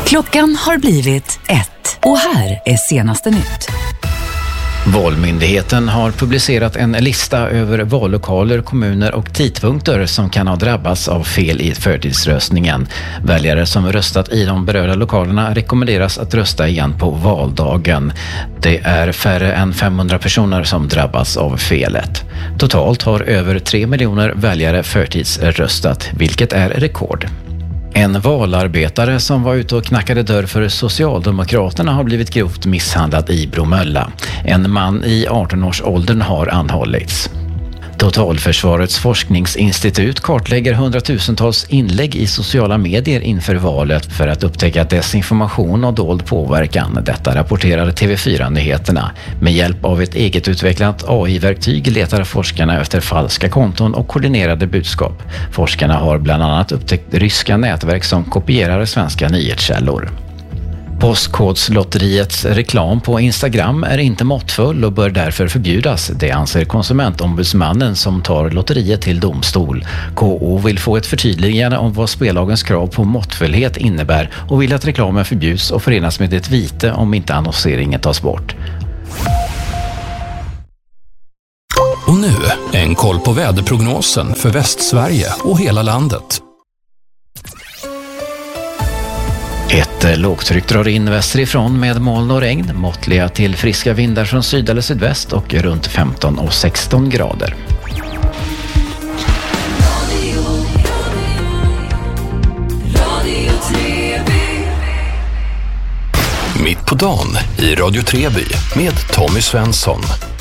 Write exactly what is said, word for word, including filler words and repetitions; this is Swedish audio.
Klockan har blivit ett och här är senaste nytt. Valmyndigheten har publicerat en lista över vallokaler, kommuner och tidpunkter som kan ha drabbats av fel i förtidsröstningen. Väljare som röstat i de berörda lokalerna rekommenderas att rösta igen på valdagen. Det är färre än femhundra personer som drabbas av felet. Totalt har över tre miljoner väljare förtidsröstat, vilket är rekord. En valarbetare som var ute och knackade dörr för Socialdemokraterna har blivit grovt misshandlad i Bromölla. En man i arton-årsåldern har anhållits. Totalförsvarets forskningsinstitut kartlägger hundratusentals inlägg i sociala medier inför valet för att upptäcka desinformation och dold påverkan. Detta rapporterar T V fyra-nyheterna. Med hjälp av ett eget utvecklat A I-verktyg letar forskarna efter falska konton och koordinerade budskap. Forskarna har bland annat upptäckt ryska nätverk som kopierar svenska nyhetskällor. Postkodslotteriets reklam på Instagram är inte måttfull och bör därför förbjudas. Det anser konsumentombudsmannen som tar lotteriet till domstol. K O vill få ett förtydligande om vad spellagens krav på måttfullhet innebär och vill att reklamen förbjuds och förenas med ett vite om inte annonseringen tas bort. Och nu en koll på väderprognosen för Västsverige och hela landet. Ett lågtryck drar in västerifrån med moln och regn, måttliga till friska vindar från syd eller sydväst och runt femton och sexton grader. Mitt på dagen i Radio Treby med Tommy Svensson.